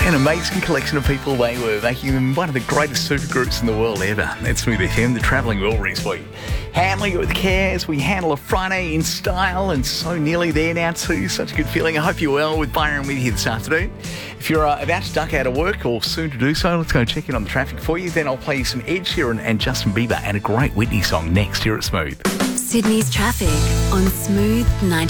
an amazing collection of people. They were making them one of the greatest supergroups in the world ever. That's Smooth FM, the travelling Wilburys for you. Handling it with care as we handle a Friday in style, and so nearly there now too. Such a good feeling. I hope you're well with Byron with you this afternoon. If you're about to duck out of work or soon to do so, let's go check in on the traffic for you. Then I'll play you some Ed Sheeran and Justin Bieber and a great Whitney song next here at Smooth. Sydney's traffic on Smooth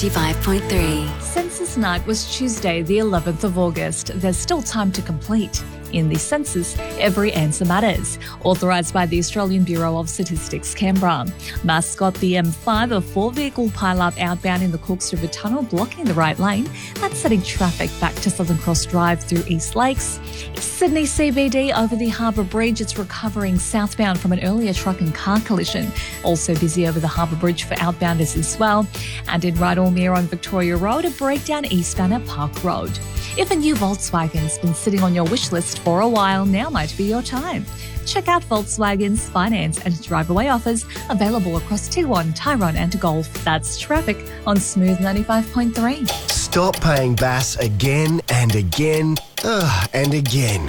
95.3. Census night was Tuesday, the 11th of August. There's still time to complete. In the census, every answer matters. Authorised by the Australian Bureau of Statistics, Canberra. Mascot the M5, a 4-vehicle pile-up outbound in the Cooks River Tunnel, blocking the right lane. That's setting traffic back to Southern Cross Drive through East Lakes. Sydney CBD over the Harbour Bridge. It's recovering southbound from an earlier truck and car collision. Also busy over the Harbour Bridge for outbounders as well. And in Rydalmere on Victoria Road, a breakdown eastbound at Park Road. If a new Volkswagen's been sitting on your wish list for a while, now might be your time. Check out Volkswagen's finance and drive-away offers available across Tiguan, Tyrone and Golf. That's traffic on Smooth 95.3. Stop paying BAS again and again and again.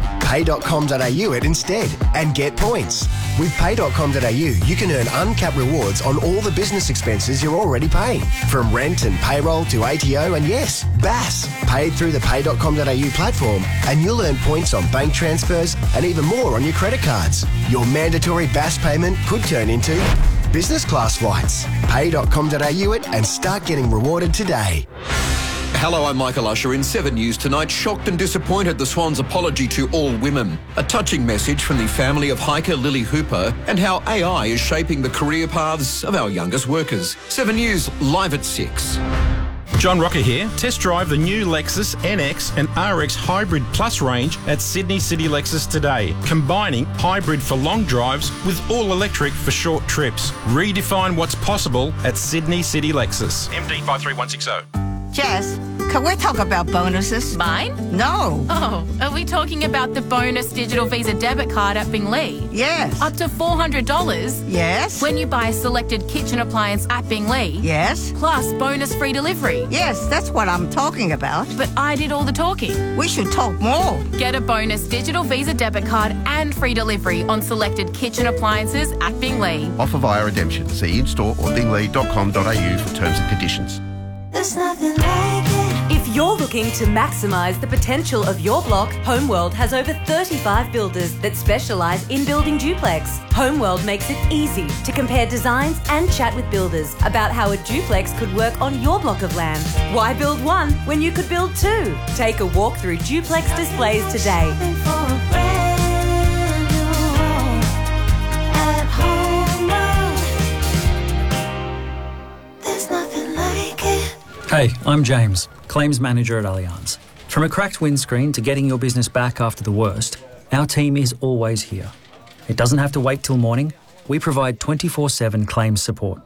Pay.com.au it instead and get points. With Pay.com.au, you can earn uncapped rewards on all the business expenses you're already paying. From rent and payroll to ATO and yes, BAS. Paid through the Pay.com.au platform and you'll earn points on bank transfers and even more on your credit cards. Your mandatory BAS payment could turn into business class flights. Pay.com.au it and start getting rewarded today. Hello, I'm Michael Usher in 7 News tonight. Shocked and disappointed, the Swans' apology to all women. A touching message from the family of hiker Lily Hooper and how AI is shaping the career paths of our youngest workers. 7 News, live at 6. John Rocker here. Test drive the new Lexus NX and RX Hybrid Plus range at Sydney City Lexus today, combining hybrid for long drives with all-electric for short trips. Redefine what's possible at Sydney City Lexus. MD 53160. Jess, can we talk about bonuses? Mine? No. Oh, are we talking about the bonus digital Visa debit card at Binglee? Yes. Up to $400? Yes. When you buy a selected kitchen appliance at Binglee? Yes. Plus bonus free delivery? Yes, that's what I'm talking about. But I did all the talking. We should talk more. Get a bonus digital Visa debit card and free delivery on selected kitchen appliances at Binglee. Offer via redemption. See in-store or binglee.com.au for terms and conditions. There's nothing like it. If you're looking to maximise the potential of your block, Homeworld has over 35 builders that specialise in building duplex. Homeworld makes it easy to compare designs and chat with builders about how a duplex could work on your block of land. Why build one when you could build two? Take a walk through duplex displays today. Hey, I'm James, Claims Manager at Allianz. From a cracked windscreen to getting your business back after the worst, our team is always here. It doesn't have to wait till morning. We provide 24/7 claims support.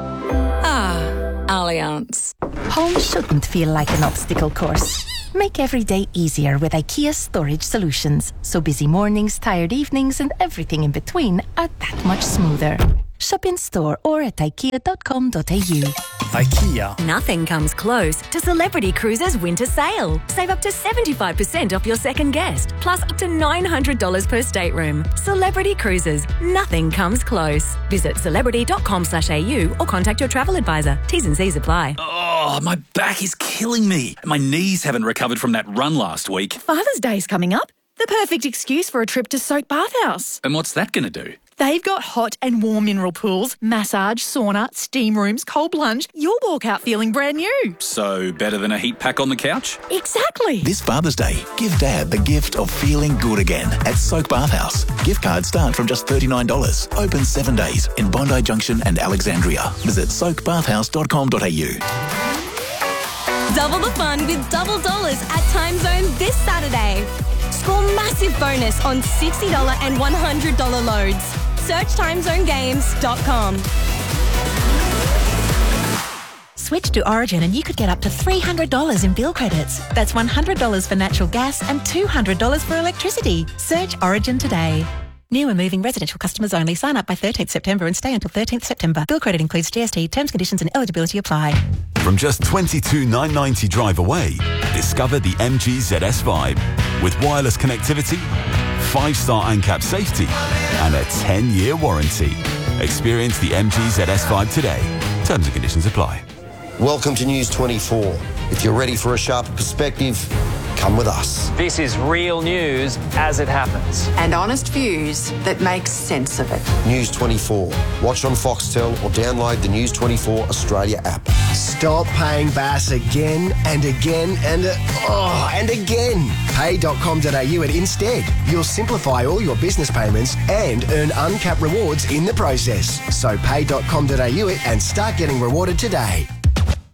Allianz. Home shouldn't feel like an obstacle course. Make every day easier with IKEA Storage Solutions, so busy mornings, tired evenings and everything in between are that much smoother. Shop in store or at ikea.com.au. IKEA. Nothing comes close to Celebrity Cruises Winter Sale. Save up to 75% off your second guest, plus up to $900 per stateroom. Celebrity Cruises. Nothing comes close. Visit celebrity.com.au or contact your travel advisor. T's and C's apply. Oh, my back is killing me. My knees haven't recovered from that run last week. Father's Day's coming up. The perfect excuse for a trip to Soak Bathhouse. And what's that going to do? They've got hot and warm mineral pools, massage, sauna, steam rooms, cold plunge. You'll walk out feeling brand new. So better than a heat pack on the couch? Exactly. This Father's Day, give Dad the gift of feeling good again at Soak Bathhouse. Gift cards start from just $39. Open 7 days in Bondi Junction and Alexandria. Visit soakbathhouse.com.au. Double the fun with double dollars at Time Zone this Saturday. Score massive bonus on $60 and $100 loads. Search timezonegames.com. Switch to Origin and you could get up to $300 in bill credits. That's $100 for natural gas and $200 for electricity. Search Origin today. New and moving residential customers only. Sign up by 13th September and stay until 13th September. Bill credit includes GST. Terms, conditions and eligibility apply. From just $22,990 drive away, discover the MG ZS Vibe. with wireless connectivity, 5-star ANCAP safety, and a 10-year warranty. Experience the MG ZS5 today. Terms and conditions apply. Welcome to News 24. If you're ready for a sharper perspective, come with us. This is real news as it happens. And honest views that make sense of it. News 24. Watch on Foxtel or download the News 24 Australia app. Stop paying Bass again and again and again. Pay.com.au at Instead. You'll simplify all your business payments and earn uncapped rewards in the process. So pay.com.au it and start getting rewarded today.